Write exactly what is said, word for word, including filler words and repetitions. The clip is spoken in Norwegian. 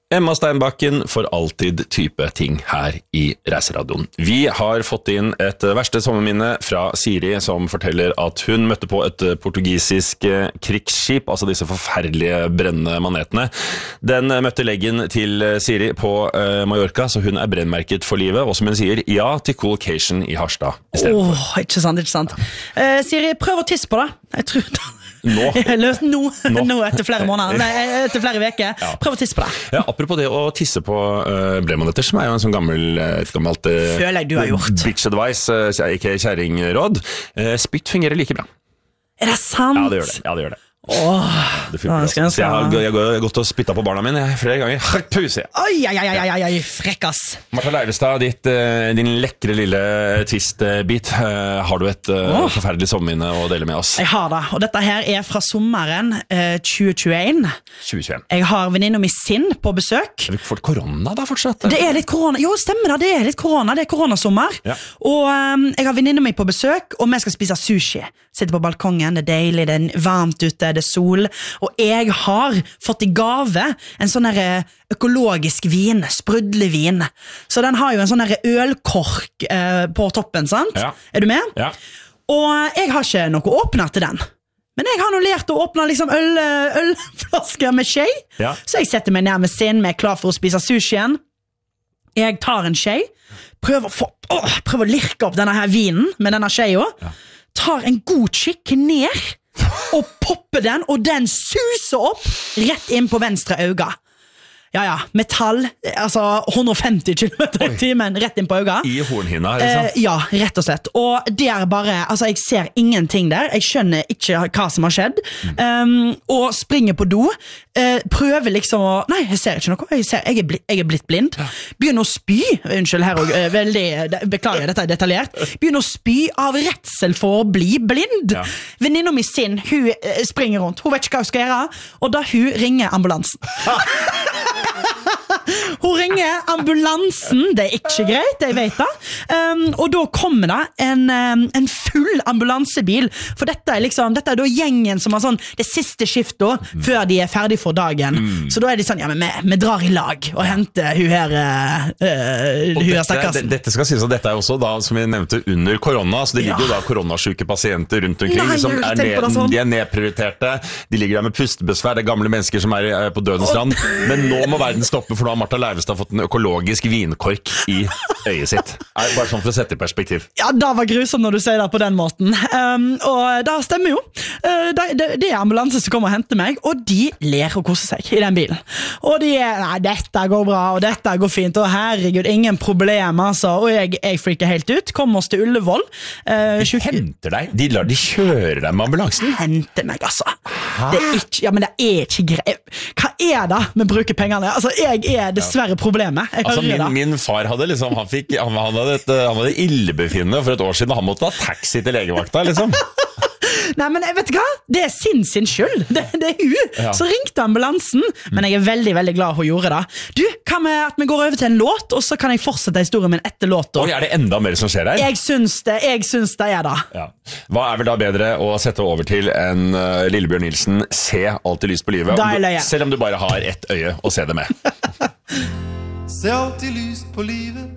Emma Steinbakken for alltid type ting her i Reiseradioen. Vi har fått inn et verste sommerminne fra Siri, som forteller at hun møtte på et portugisisk krigsskip, altså disse forferdelige brennende manetene. Den møtte leggen til Siri på Mallorca, så hun er brennmerket for livet, og som hun sier, ja til Coolcation i Harstad i stedet for. Åh, ikke sant, ikke sant. Uh, Siri, prøv å tisse på det. Jeg tror det. Nå. Løs nå. Nå. Nå etter flere måneder, nei, etter flere veker. Ja. Prøv å tisse på det. Ja, apropos det å tisse på uh, bremanetter, som er jo en sånn gammel, et gammelt uh, Føler jeg du har gjort. Bitch advice, uh, ikke kjæringråd. Uh, spytt fungerer like bra. Er det sant? Ja, det gjør det. Ja, det gjør det. Åh, det funker også. Jeg, jeg, har, jeg har gått og spyttet på barna mine flere ganger. Pause! Oi, oi, oi, oi, oi, frekkas. Martha Leivestad, ditt, din lekre lille twist-bit. Har du et oh. forferdelig sommerminne å dele med oss? Jeg har det, og dette her er fra sommeren eh, tjue tjueen. tjue tjueen. Jeg har venninna mi Sinn på besøk. Er vi fått korona da fortsatt? Det er litt korona, jo stemmer det, det er litt korona, det er koronasommer. Ja. Og um, jeg har venninna mi på besøk, og vi skal spise sushi. Sitter på balkongen, det er deilig, det er varmt ute, det er sol, og jeg har fått i gave en sånn her økologisk vin, sprudlevin. Så den har jo en sånn her ølkork eh, på toppen, sant? Ja. Er du med? Ja. Og jeg har ikke noe åpner til den. Men jeg har nå lært å åpne liksom øl, ølflasker med skje, ja. Så jeg setter meg nær med Sinn, vi er klar for å spise sushien. Jeg tar en skje, prøver å, få, åh, prøver å lirke opp denne her vinen med denne skjea, ja. Tar en god kikk ned, og popper den, og den suser opp rett inn på venstre øga. Ja, ja, metall, altså hundre og femti kilometer i timen rett inn på øga. I hornhinna, liksom? Eh, ja, rett og slett. Og det er bare, altså jeg ser ingenting der, jeg skjønner ikke hva som har skjedd, mm. um, og springer på do, uh, prøver liksom å, nei, jeg ser ikke noe, jeg, ser, jeg, er, blitt, jeg er blitt blind, ja. Begynner å spy, unnskyld her, og, uh, veldig, beklager, dette er detaljert, begynner å spy av redsel for å bli blind. Ja. Venninna mi Sinn, hun uh, springer rundt, hun vet ikke hva hun skal gjøre, og da hun ringer ambulansen. Hun ringer ambulansen, det er ikke greit, jeg vet det, um, og da kommer det en, um, en full ambulansebil, for dette er liksom, dette er da gjengen som har sånn, det siste skiftet mm. før de er ferdig for dagen, mm. så da er de sånn, ja, men vi, vi drar i lag og henter hun her, uh, uh, hun her stakkarsen. Dette skal sies at dette er også da, som vi nevnte, under korona, så det ligger ja. jo da koronasyke pasienter rundt omkring, Nei, som er ned, sånn. De er nedprioriterte, de ligger der med pustebesvær, det er gamle mennesker som er på dødens land, men nå må verden stoppe, for nå har Martha Leivestad fått en økologisk vinkork i øyet sitt. Bare sånn for å sette i perspektiv. Ja, det var grusomt når du sier det på den måten. Um, og det stemmer jo. Uh, det, det, det er ambulanse som kommer og henter meg, og de ler og koser seg i den bilen. Og de er, nei, dette går bra, og dette går fint, og herregud, ingen problem, altså. Og jeg, jeg freaker helt ut. Kom oss til Ullevål. Uh, de henter deg? De lar de kjøre deg med ambulansen? De henter meg, altså. Det er ikke, ja, men det er ikke greit. Hva er det med å bruke pengene? Altså, jeg er dessverre problemet. Jeg altså, min, min far hadde liksom, han, fikk, han, han hadde et, han hadde illebefinnende for et år siden, og han måtte ha taxi til legevakta, liksom. Nei, men vet du hva? Det er sin sin skyld. Det, det er hun. Ja. Så ringte ambulansen, men jeg er veldig, veldig glad hun gjorde det. Du, hva med at vi går over til en låt, og så kan jeg fortsette historien min etter låten. Oi, er det enda mer som skjer her? Jeg syns det, jeg syns det er da. Ja. Hva er vel da bedre å sette over til en uh, Lillebjørn Nilsen, se alltid lyst på livet, om du, selv om du bare har ett øye å se det med. Se alltid lyst på livet,